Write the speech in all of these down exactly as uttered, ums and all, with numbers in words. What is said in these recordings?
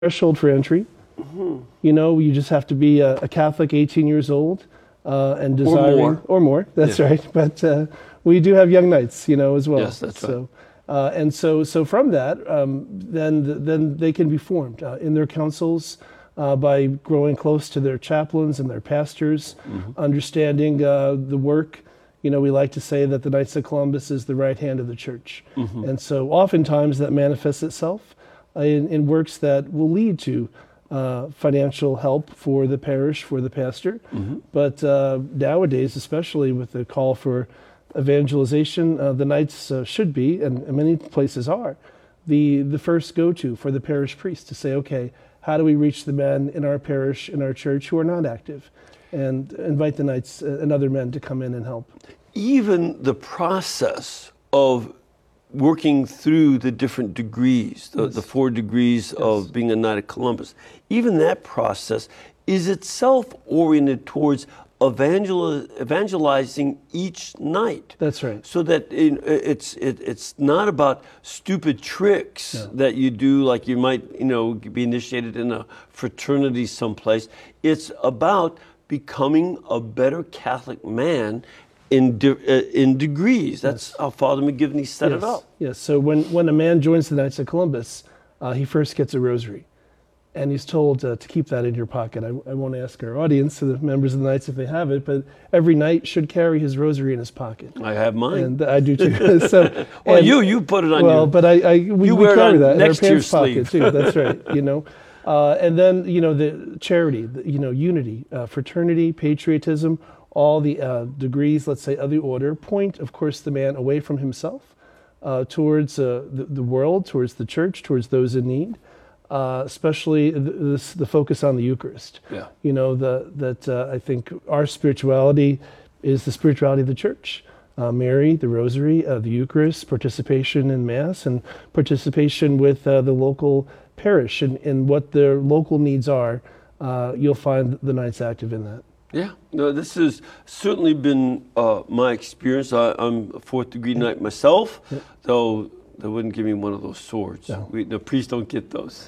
threshold for entry. Mm-hmm. You know, you just have to be a, a Catholic, eighteen years old, uh, and desiring, or more. Or more that's yeah. right. But uh, we do have young knights, you know, as well. Yes, that's so, right. Uh, and so, so from that, um, then then they can be formed uh, in their councils uh, by growing close to their chaplains and their pastors, mm-hmm. understanding uh, the work. You know, we like to say that the Knights of Columbus is the right hand of the church. Mm-hmm. And so oftentimes that manifests itself in, in works that will lead to uh, financial help for the parish, for the pastor. Mm-hmm. But uh, nowadays, especially with the call for evangelization, uh, the Knights uh, should be, and, and many places are, the, the first go-to for the parish priest to say, okay, how do we reach the men in our parish, in our church who are not active? And invite the Knights and other men to come in and help. Even the process of working through the different degrees, the, yes. the four degrees yes. of being a Knight of Columbus, even that process is itself oriented towards evangel- evangelizing each knight. That's right. So that it, it's it, it's not about stupid tricks no. that you do, like you might you know be initiated in a fraternity someplace. It's about becoming a better Catholic man in de- uh, in degrees. That's yes. how Father McGivney set yes. it up. Yes. So when, when a man joins the Knights of Columbus, uh, he first gets a rosary, and he's told uh, to keep that in your pocket. I, I won't ask our audience, the members of the Knights, if they have it, but every knight should carry his rosary in his pocket. I have mine, and I do too. so, well, and, you you put it on. Well, your, but I, I we, you we wear carry it on that next in our to your pants pocket sleeve. too. That's right. You know. Uh, and then, you know, the charity, the, you know, unity, uh, fraternity, patriotism, all the uh, degrees, let's say, of the order, point, of course, the man away from himself uh, towards uh, the, the world, towards the church, towards those in need, uh, especially the, this, the focus on the Eucharist. Yeah. You know, the, that uh, I think our spirituality is the spirituality of the church. Uh, Mary, the Rosary, uh, the Eucharist, participation in Mass, and participation with uh, the local parish and, and what their local needs are. Uh, you'll find the Knights active in that. Yeah, no, this has certainly been uh, my experience. I, I'm a fourth degree Knight myself, yep. though they wouldn't give me one of those swords. No. We, the priests don't get those.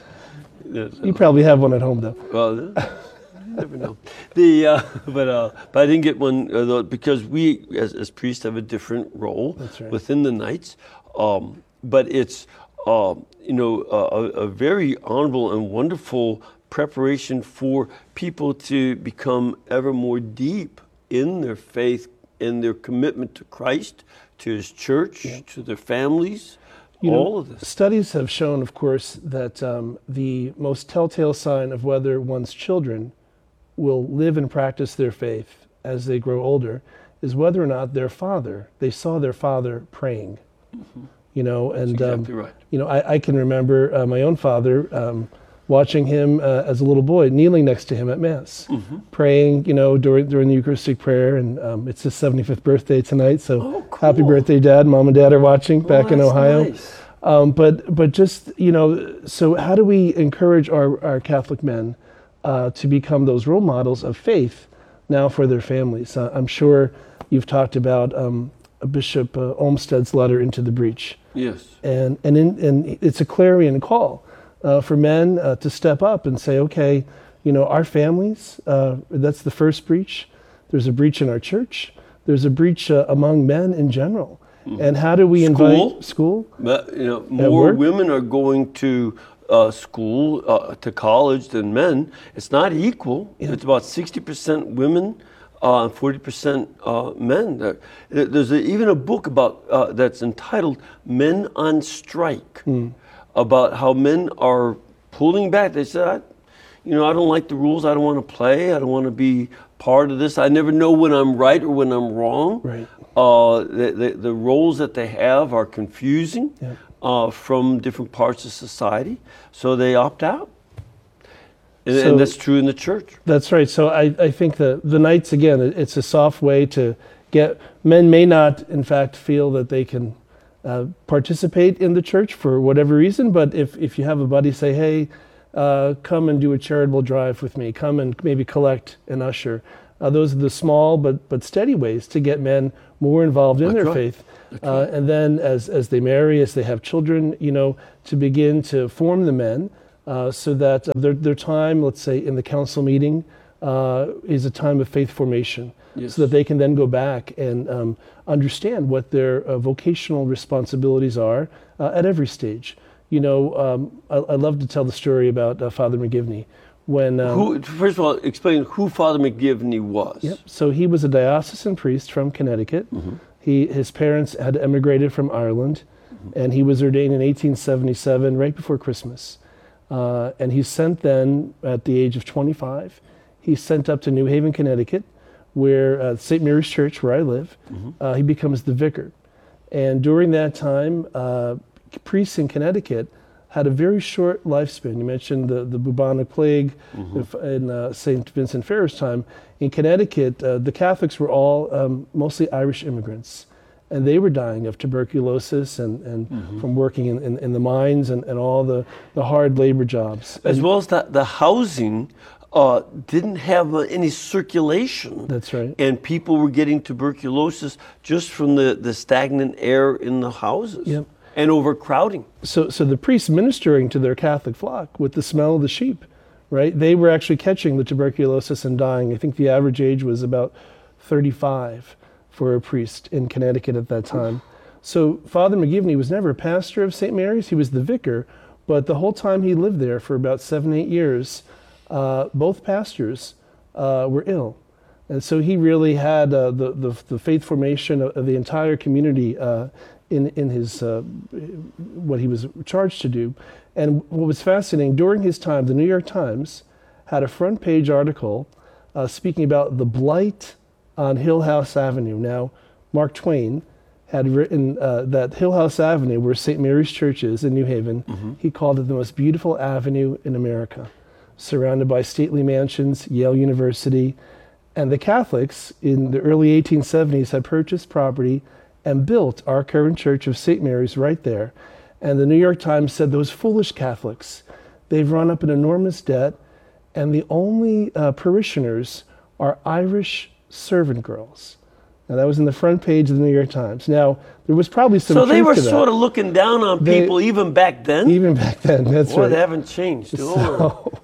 You probably have one at home, though. Well, you never know. The uh, but uh, but I didn't get one uh, though, because we as, as priests have a different role right. within the Knights. Um, but it's uh, you know a, a very honorable and wonderful preparation for people to become ever more deep in their faith, in their commitment to Christ, to His church, yeah. to their families. You all know, of this. Studies have shown, of course, that um, the most telltale sign of whether one's children will live and practice their faith as they grow older is whether or not their father, they saw their father praying. Mm-hmm. You know, That's and exactly um, right. you know, I, I can remember uh, my own father um, watching him uh, as a little boy, kneeling next to him at Mass, mm-hmm. praying, you know, during during the Eucharistic prayer. And um, it's his seventy-fifth birthday tonight, so oh, cool. Happy birthday, Dad. Mom and Dad are watching oh, back in Ohio. Nice. Um, but but just, you know, so how do we encourage our, our Catholic men uh, to become those role models of faith now for their families? Uh, I'm sure you've talked about um, Bishop uh, Olmsted's letter into the breach. Yes. And and, in, and it's a clarion call uh, for men uh, to step up and say, okay, you know, our families, uh, that's the first breach. There's a breach in our church. There's a breach uh, among men in general. Mm-hmm. And how do we school, invite school? But, you know, more women are going to uh, school, uh, to college than men. It's not equal. Yeah. It's about sixty percent women uh, and forty percent uh, men. There, there's a, even a book about uh, that's entitled "Men on Strike," mm. about how men are pulling back. They said, I, "You know, I don't like the rules. I don't want to play. I don't want to be part of this. I never know when I'm right or when I'm wrong." Right. Uh, the, the, the roles that they have are confusing yeah. uh, from different parts of society, so they opt out. And, so, and that's true in the church. That's right. So I, I think the, the Knights, again, it's a soft way to get, men may not, in fact, feel that they can uh, participate in the church for whatever reason, but if, if you have a buddy say, hey, uh, come and do a charitable drive with me, come and maybe collect an usher. Uh, those are the small but but steady ways to get men more involved in That's their right. faith. That's Uh, and then as, as they marry, as they have children, you know, to begin to form the men uh, so that uh, their, their time, let's say in the council meeting, uh, is a time of faith formation, Yes. so that they can then go back and um, understand what their uh, vocational responsibilities are uh, at every stage. You know, um, I, I love to tell the story about uh, Father McGivney. When um, Who, first of all, explain who Father McGivney was. Yep. So he was a diocesan priest from Connecticut. Mm-hmm. He, his parents had emigrated from Ireland, mm-hmm. and he was ordained in eighteen seventy-seven, right before Christmas. Uh, and he's sent then, at the age of twenty-five, he's sent up to New Haven, Connecticut, where uh, Saint Mary's Church, where I live, mm-hmm. uh, he becomes the vicar. And during that time, uh, priests in Connecticut had a very short lifespan. You mentioned the, the bubonic plague mm-hmm. in uh, Saint Vincent Ferrer's time. In Connecticut, uh, the Catholics were all um, mostly Irish immigrants, and they were dying of tuberculosis and, and mm-hmm. from working in, in, in the mines and, and all the, the hard labor jobs. As and well as that, the housing uh, didn't have uh, any circulation. That's right. And people were getting tuberculosis just from the, the stagnant air in the houses. Yep. And overcrowding. So, so the priests ministering to their Catholic flock with the smell of the sheep, right? They were actually catching the tuberculosis and dying. I think the average age was about thirty-five for a priest in Connecticut at that time. So Father McGivney was never a pastor of Saint Mary's. He was the vicar, but the whole time he lived there for about seven, eight years, uh, both pastors uh, were ill. And so he really had uh, the, the, the faith formation of, of the entire community uh, in, in his, uh, what he was charged to do. And what was fascinating, during his time, the New York Times had a front page article uh, speaking about the blight on Hill House Avenue. Now, Mark Twain had written uh, that Hill House Avenue, where Saint Mary's Church is in New Haven, mm-hmm. he called it the most beautiful avenue in America, surrounded by stately mansions, Yale University. And the Catholics in the early eighteen seventies had purchased property and built our current church of Saint Mary's right there. And the New York Times said those foolish Catholics, they've run up an enormous debt, and the only uh, parishioners are Irish servant girls. Now that was in the front page of the New York Times. Now, there was probably some So they truth were to that. sort of looking down on They- people even back then? Even back then, that's Boy, right. they haven't changed. Don't worry. So,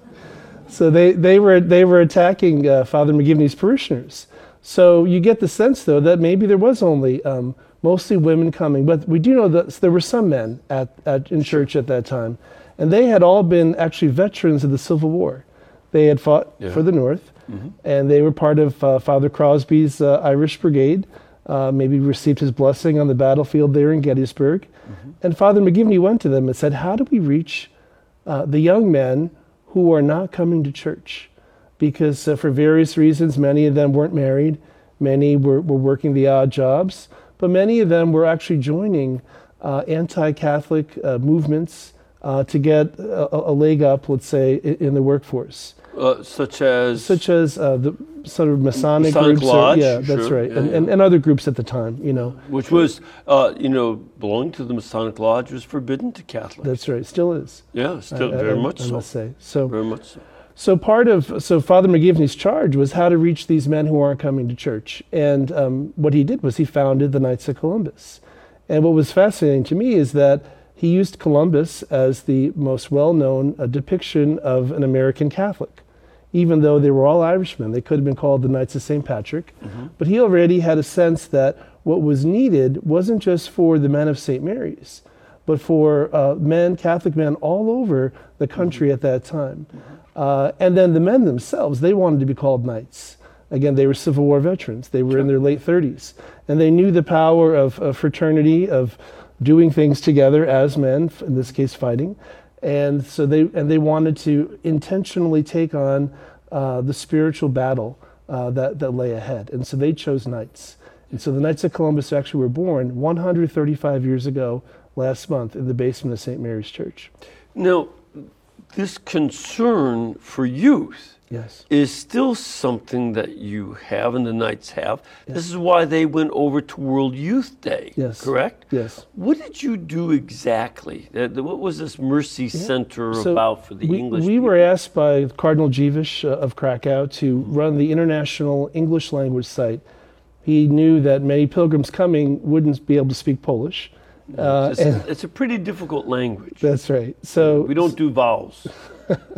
so they, they were they were attacking uh, Father McGivney's parishioners. So you get the sense, though, that maybe there was only um, mostly women coming, but we do know that there were some men at, at in church at that time, and they had all been actually veterans of the Civil War. They had fought Yeah. for the North, Mm-hmm. and they were part of uh, Father Crosby's uh, Irish Brigade. Uh, maybe received his blessing on the battlefield there in Gettysburg. Mm-hmm. And Father McGivney went to them and said, how do we reach uh, the young men who are not coming to church? Because uh, for various reasons, many of them weren't married, many were, were working the odd jobs, but many of them were actually joining uh, anti-Catholic uh, movements uh, to get a, a leg up, let's say, in, in the workforce. Uh, such as? Such as uh, the sort of Masonic, Masonic groups. or- Lodge, yeah, that's sure, right. yeah, and, yeah. and, and other groups at the time, you know. Which was, uh, you know, belonging to the Masonic Lodge was forbidden to Catholics. That's right, still is. yeah, still I- very I- much I so. must say. So, Very much so. so part of so Father McGivney's charge was how to reach these men who aren't coming to church. And um, what he did was he founded the Knights of Columbus. And what was fascinating to me is that he used Columbus as the most well-known uh, depiction of an American Catholic. Even though they were all Irishmen, they could have been called the Knights of Saint Patrick. Mm-hmm. But he already had a sense that what was needed wasn't just for the men of Saint Mary's, but for uh, men, Catholic men all over the country mm-hmm. at that time. Mm-hmm. Uh, and then the men themselves, they wanted to be called knights. Again, they were Civil War veterans. They were Sure. in their late thirties. And they knew the power of, of fraternity, of doing things together as men, in this case fighting. And so they and they wanted to intentionally take on uh, the spiritual battle uh, that, that lay ahead. And so they chose knights. And so the Knights of Columbus actually were born one hundred thirty-five years ago last month in the basement of Saint Mary's Church. Now, this concern for youth Yes. is still something that you have and the Knights have. This is why they went over to World Youth Day, Yes. correct? Yes. What did you do exactly? Uh, the- What was this Mercy Center So about for the we, English we people? were asked by Cardinal Dziwisz uh, of Krakow to run the international English language site. He knew that many pilgrims coming wouldn't be able to speak Polish, Uh, It's, and it's a pretty difficult language. that's right. So We don't do vowels.